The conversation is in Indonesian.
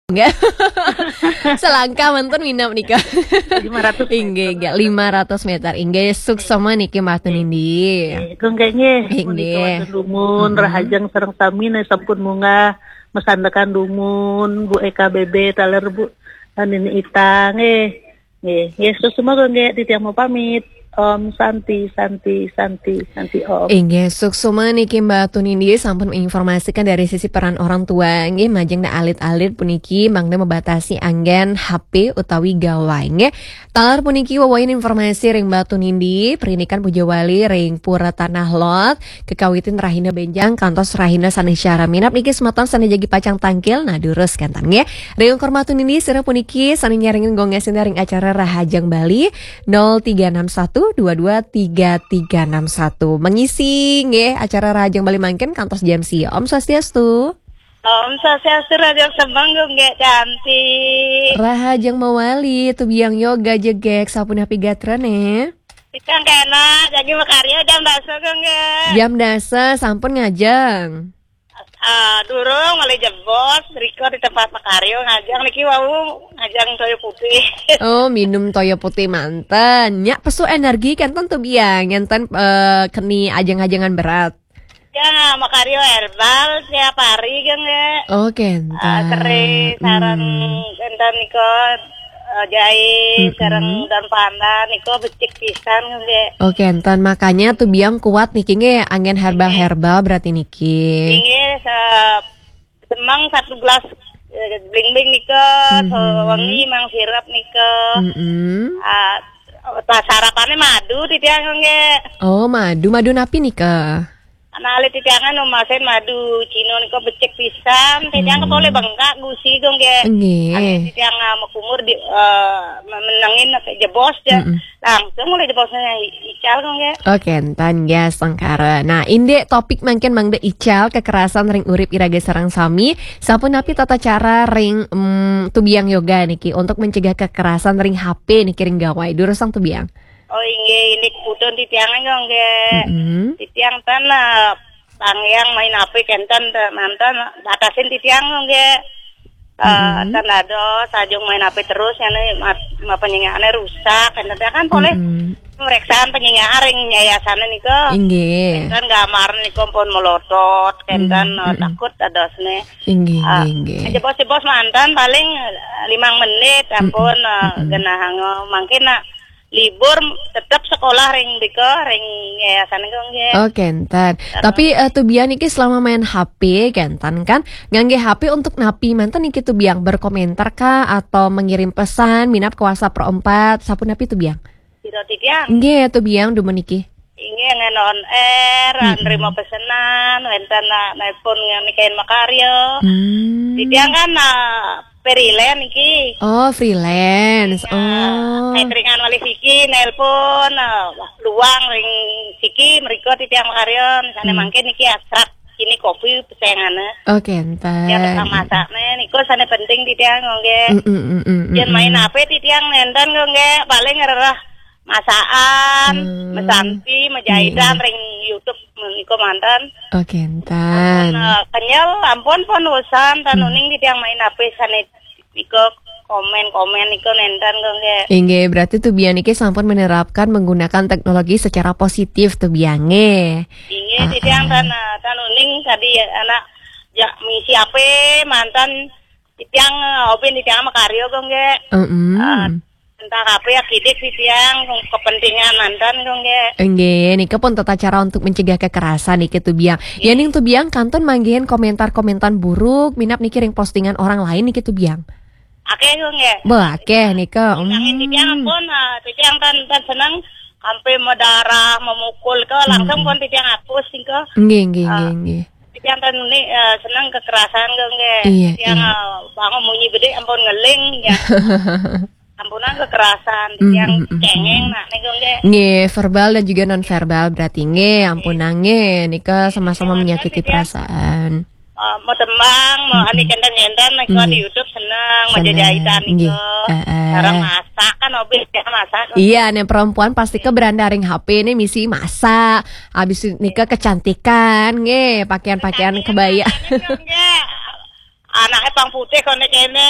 Enggak. Selangkah mantan minap nikah. 500 Inggih, 500 meter. Inggih, suksema niki matun indi. Kengkanya Inggih. Kawasan Lumun, Rahajang sareng sami na sampun munggah mesandakan Lumun, Bu EKBB taler Bu Nini Itang Yesus semua kengke titiang mau pamit. Om Santi Om. Inggih, suksema niki Mbak Tunindi sampun menginformasikan dari sisi peran orang tua. Inggih, majeng da alit-alit puniki mangda membatasi anggen HP utawi gawai. Inggih, talar puniki wawain informasi ring Mbak Tunindi, pernikahan Pujawali ring Pura Tanah Lot, kekawitin Rahina Benjang, kantos Rahina Sanesyara minap niki semeton sane jagi pacang tangkil, nah durus kantan nggih. Ring Korma Tunindi sira puniki sane nyaringin gongesin ring acara Rahajang Bali 0361223361 mengisi nggih acara Rahajang Bali mangken kantos jam sieu. Om Swastiastu. Om Swastiastu Radio Semanggung nggih cantik. Rahajang Mawali tubiang yoga jegek sapunah pigatrane. Ikang kena jadi makarya jam dasa nggih. Jam dasa sampun ngajeng. Durung oleh jebos Riko di tempat makaryo ngajang niki wau ngajang toyo putih. Oh, minum toyo putih manten. Nya pesu energi kan tuh biang enten keni ajang-ajangan berat. Ya, makaryo herbal tiap hari kan ya. Oh, kentan. Seri sarang enten niko jahe sarang dan pandan niko becik pisan kan ya. Oh, kentan. Makanya tuh biang kuat niki nge angin herbal-herbal berarti niki. Ini semang 1 gelas bling-bling niko, wangi mang sirap niko. Sarapannya madu titiang nge. Oh, madu napi nika. Nali titiangan umasen madu cino niko becek pisan, titiang boleh bengkak gusi dong ge. Nggih. Titiang kumur di menangin jebos ya. Langsung mulai jebosnya ical dong ge. Oke, entan ya sangkara. Nah, inde topik mangken mangda ical kekerasan ring urip iraga sareng sami. Sapunapi tata cara ring tubiang yoga niki untuk mencegah kekerasan ring HP niki ring gawai. Durusang tubiang. Oh ini putun titiangan dong ge. Titiang tanah pangyang main HP kenten mantan batasin titiang dong ge. Tanado sajung main HP terus yang penyengahannya rusak kan boleh pemeriksaan penyengahan ring yayasan niko. Inggih. Kan gamar niko pun melotot kenten takut adosne. Inggih. Jebos mantan paling 5 menit ampun genah mungkin libur tetap sekolah ring yayasan nggih. Oh, kentan. Tapi tubian niki selama main HP kentan kan ngangge HP untuk napi mantan niki tubiang berkomentar kah atau mengirim pesan minap ke WhatsApp pro 4 sapun napi tubiang. Tidak titiang. Nggih tubiang dumun niki. Inggih ngenon air, nerima pesanan, wenten nelpon nikahin makaryo. Titiang kan freelance iki. Oh, freelance. Oh. Cateringan wali siki nelpon luang ring siki mriko titiang makaryon sane mangke niki asrak kini kopi pesengane. Oh, kentan. Ya bisa masakne niku sane penting titiang nggih. Yen main HP titiang nenten nggih paling ngerah masakan, mesanti, mejahitan ring YouTube niku mantan. Oh, kentan. Kenyal ampun pun usan tanuning titiang main HP sane niku komen niku nenten nggih. Inggih, berarti tubiang niki sampun menerapkan menggunakan teknologi secara positif tubiange. Inggih, titiang tanuning tadi anak ya misi HP mantan titiang opin titiang makaryo nggih. Tentang HP ya kidik titiang kepentingan mantan nggih. Nggih, niki pun tata cara untuk mencegah kekerasan niki tubiang. Ya ning tubiang kanton manggihin komentar-komentar buruk minap niki ring postingan orang lain niki tubiang. Akeh nggih. Bah, akeh nika. Nangin titiang pun titiang tan seneng sampai mendarah memukul ke langsung pun titiang hapus niko. Nggih. Titiang tan seneng kekerasan nggih. Iya, Titiang bangun munyi gede ampun ngeling ya. Ampunan kekerasan yang cengeng niku nggih. Nggih, verbal dan juga non verbal berarti nggih ampunange nika sama-sama menyakiti perasaan. Mau tembang, mau ani kenten-kenten niku di YouTube seneng menjajahitan niku. Cara masak kan hobi masak. Iya, nih perempuan pasti ke berandaring HP nih misi masak. Habis nikah kecantikan nggih, pakaian-pakaian kebaya. Anaknya pang putih konek kene